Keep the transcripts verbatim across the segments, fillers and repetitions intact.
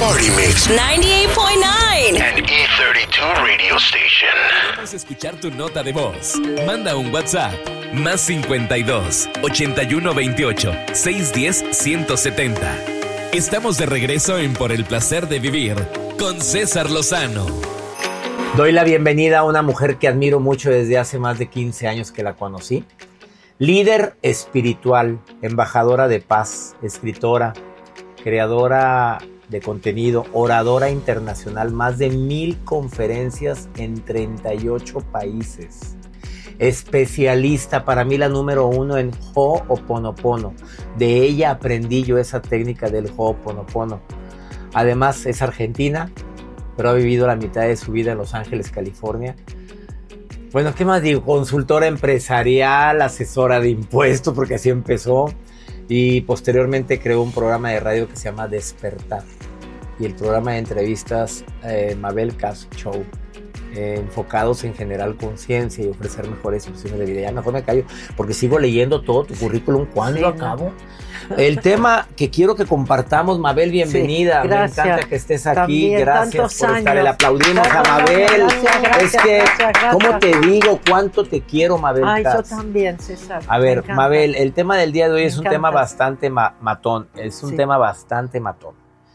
Party Mix ninety-eight point nine and E thirty two Radio Station. Queremos escuchar tu nota de voz. Manda un WhatsApp. Más cincuenta y dos, ochenta y uno veintiocho, seiscientos diez, ciento setenta. Estamos de regreso en Por el Placer de Vivir con César Lozano. Doy la bienvenida a una mujer que admiro mucho desde hace más de quince años que la conocí. Líder espiritual, embajadora de paz, escritora, creadora de contenido, oradora internacional, más de mil conferencias en treinta y ocho países. Especialista, para mí la número uno en Ho'oponopono. De ella aprendí yo esa técnica del Ho'oponopono. Además es argentina, pero ha vivido la mitad de su vida en Los Ángeles, California. Bueno, ¿qué más digo? Consultora empresarial, asesora de impuestos, porque así empezó. Y posteriormente creó un programa de radio que se llama Despertar. Y el programa de entrevistas eh, Mabel Cast Show. Eh, enfocados en generar conciencia y ofrecer mejores opciones de vida. Ya mejor me callo porque sigo leyendo todo tu currículum. ¿Cuándo sí, acabo? No. El tema que quiero que compartamos, Mabel, bienvenida. Sí, me encanta que estés aquí. También, gracias por años. estar. Le aplaudimos a Mabel. Gracias, gracias, es que, gracias, gracias. ¿cómo te digo cuánto te quiero, Mabel? Ay, Katz? yo también, César. A ver, Mabel, el tema del día de hoy me es un encanta. tema bastante ma- matón. Es un sí. tema bastante matón.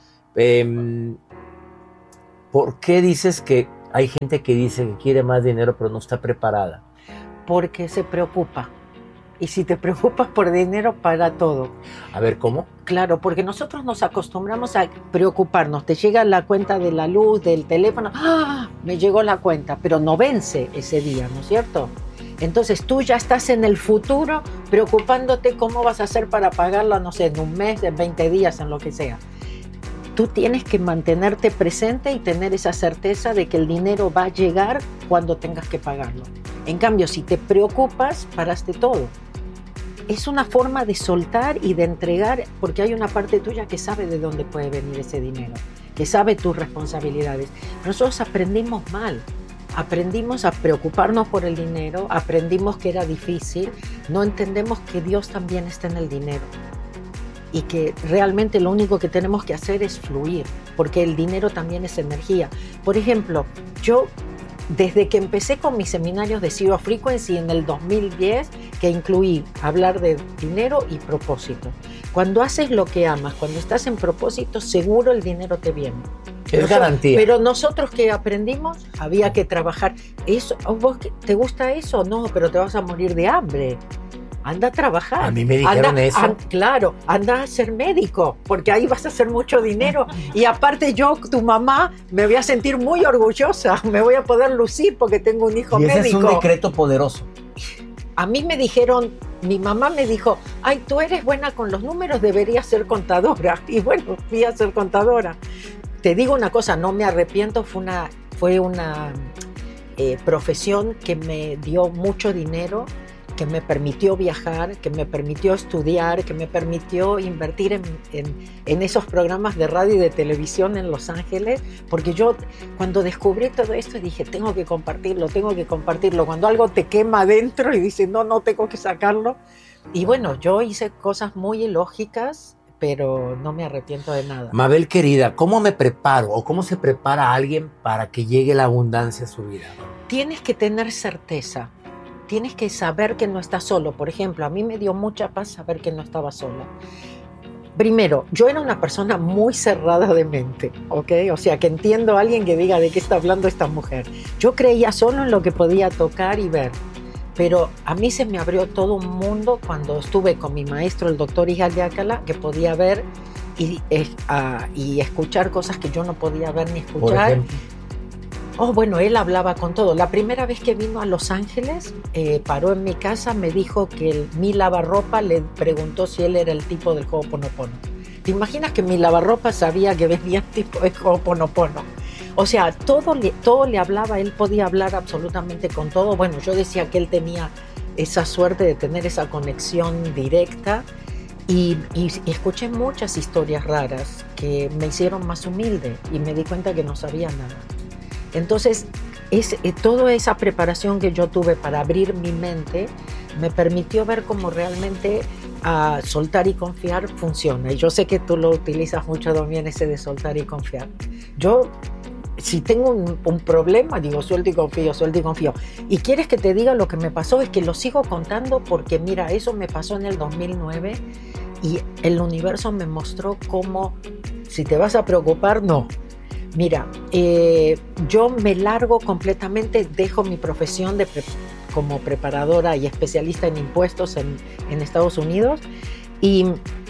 Eh, ¿Por qué dices que hay gente que dice que quiere más dinero pero no está preparada? Porque se preocupa. Y si te preocupas por dinero, para todo. A ver, ¿cómo? Claro, porque nosotros nos acostumbramos a preocuparnos. Te llega la cuenta de la luz, del teléfono. ¡Ah! Me llegó la cuenta, pero no vence ese día, ¿no es cierto? Entonces tú ya estás en el futuro preocupándote cómo vas a hacer para pagarla, no sé, en un mes, en veinte días, en lo que sea. Tú tienes que mantenerte presente y tener esa certeza de que el dinero va a llegar cuando tengas que pagarlo. En cambio, si te preocupas, paraste todo. Es una forma de soltar y de entregar, porque hay una parte tuya que sabe de dónde puede venir ese dinero, que sabe tus responsabilidades. Nosotros aprendimos mal. Aprendimos a preocuparnos por el dinero, aprendimos que era difícil, no entendemos que Dios también está en el dinero. Y que realmente lo único que tenemos que hacer es fluir, porque el dinero también es energía. Por ejemplo, yo desde que empecé con mis seminarios de Zero Frequency en el dos mil diez, que incluí hablar de dinero y propósito. Cuando haces lo que amas, cuando estás en propósito, seguro el dinero te viene. Es Nosotros, garantía. Pero nosotros que aprendimos, había que trabajar. Eso, ¿vos te gusta eso? No, pero te vas a morir de hambre. Anda a trabajar. A mí me dijeron anda, eso. An, claro, anda a ser médico, porque ahí vas a hacer mucho dinero. Y aparte yo, tu mamá, me voy a sentir muy orgullosa. Me voy a poder lucir porque tengo un hijo y ese médico. es un decreto poderoso. A mí me dijeron, mi mamá me dijo, ay, tú eres buena con los números, deberías ser contadora. Y bueno, fui a ser contadora. Te digo una cosa, no me arrepiento, fue una, fue una eh, profesión que me dio mucho dinero, que me permitió viajar, que me permitió estudiar, que me permitió invertir en, en, en esos programas de radio y de televisión en Los Ángeles, porque yo cuando descubrí todo esto dije, tengo que compartirlo, tengo que compartirlo. Cuando algo te quema adentro y dices, no, no tengo que sacarlo. Y bueno, yo hice cosas muy ilógicas, pero no me arrepiento de nada. Mabel, querida, ¿cómo me preparo o cómo se prepara alguien para que llegue la abundancia a su vida? Tienes que tener certeza. Tienes que saber que no estás solo. Por ejemplo, a mí me dio mucha paz saber que no estaba sola. Primero, yo era una persona muy cerrada de mente, ¿ok? O sea, que entiendo a alguien que diga de qué está hablando esta mujer. Yo creía solo en lo que podía tocar y ver. Pero a mí se me abrió todo un mundo cuando estuve con mi maestro, el doctor Igal de Alcalá, que podía ver y, eh, uh, y escuchar cosas que yo no podía ver ni escuchar. Por ejemplo. Oh, bueno, él hablaba con todo. La primera vez que vino a Los Ángeles, eh, paró en mi casa, me dijo que el, mi lavarropa le preguntó si él era el tipo del Ho'oponopono. ¿Te imaginas que mi lavarropa sabía que venía el tipo de Ho'oponopono? O sea, todo le, todo le hablaba, él podía hablar absolutamente con todo. Bueno, yo decía que él tenía esa suerte de tener esa conexión directa y, y, y escuché muchas historias raras que me hicieron más humilde y me di cuenta que no sabía nada. Entonces, es, eh, toda esa preparación que yo tuve para abrir mi mente me permitió ver cómo realmente a soltar y confiar funciona. Y yo sé que tú lo utilizas mucho también, ese de soltar y confiar. Yo, si tengo un, un problema, digo suelto y confío, suelto y confío. Y quieres que te diga lo que me pasó, es que lo sigo contando porque mira, eso me pasó en el dos mil nueve y el universo me mostró cómo, si te vas a preocupar, no. Mira, eh, yo me largo completamente, dejo mi profesión de pre- como preparadora y especialista en impuestos en, en Estados Unidos y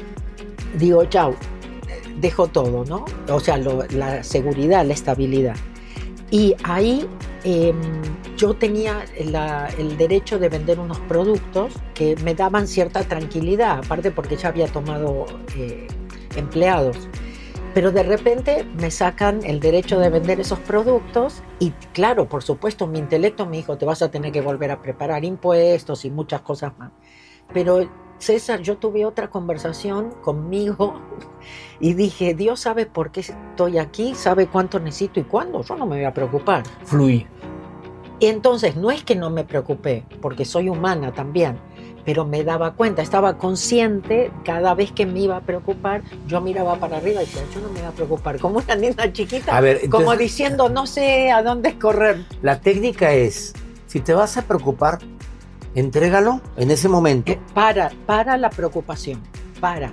digo, chao, dejo todo, ¿no? O sea, lo, la seguridad, la estabilidad. Y ahí eh, yo tenía la, el derecho de vender unos productos que me daban cierta tranquilidad, aparte porque ya había tomado eh, empleados. Pero de repente me sacan el derecho de vender esos productos y claro, por supuesto, mi intelecto me dijo, te vas a tener que volver a preparar impuestos y muchas cosas más. Pero César, yo tuve otra conversación conmigo y dije, Dios sabe por qué estoy aquí, sabe cuánto necesito y cuándo, yo no me voy a preocupar. Fluye. Y entonces no es que no me preocupé, porque soy humana también, pero me daba cuenta, estaba consciente, cada vez que me iba a preocupar, yo miraba para arriba y decía, yo no me voy a preocupar, como una niña chiquita, a ver, entonces, como diciendo, no sé a dónde correr. La técnica es, si te vas a preocupar, entrégalo en ese momento. Eh, para, para la preocupación, para,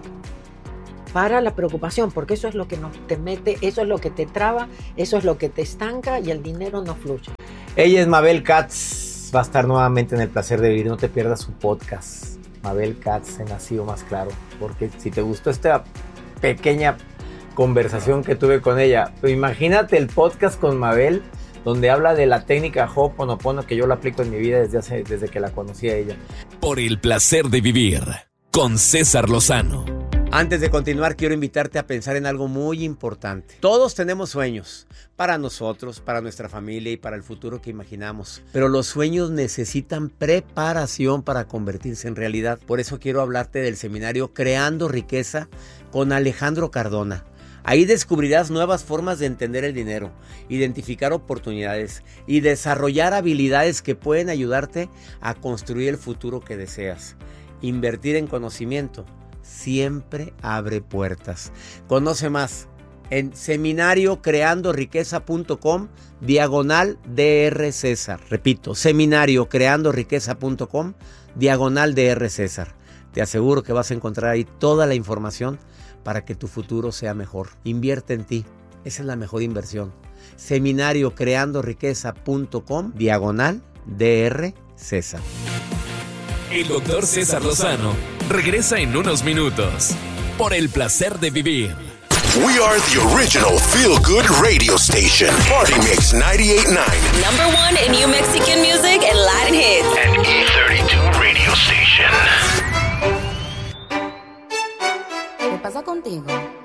para la preocupación, porque eso es lo que nos te mete, eso es lo que te traba, eso es lo que te estanca y el dinero no fluye. Ella es Mabel Katz. Va a estar nuevamente en El Placer de Vivir. No te pierdas su podcast, Mabel Katz, en Nacido Más Claro, porque si te gustó esta pequeña conversación que tuve con ella, pues imagínate el podcast con Mabel, donde habla de la técnica Ho'oponopono, que yo la aplico en mi vida desde, hace, desde que la conocí a ella. Por el placer de vivir, con César Lozano. Antes de continuar, quiero invitarte a pensar en algo muy importante. Todos tenemos sueños, para nosotros, para nuestra familia y para el futuro que imaginamos. Pero los sueños necesitan preparación para convertirse en realidad. Por eso quiero hablarte del seminario Creando Riqueza con Alejandro Cardona. Ahí descubrirás nuevas formas de entender el dinero, identificar oportunidades y desarrollar habilidades que pueden ayudarte a construir el futuro que deseas. Invertir en conocimiento siempre abre puertas. Conoce más en seminario creando riqueza punto com diagonal DR César. Repito, seminario creando riqueza punto com diagonal DR César. Te aseguro que vas a encontrar ahí toda la información para que tu futuro sea mejor. Invierte en ti. Esa es la mejor inversión. seminario creando riqueza punto com diagonal DR César. El doctor César Lozano regresa en unos minutos por el placer de vivir. We are the original feel-good radio station. Party Mix ninety-eight point nine. Number one in New Mexican music and Latin hits. And E thirty-two radio station. ¿Qué pasa contigo?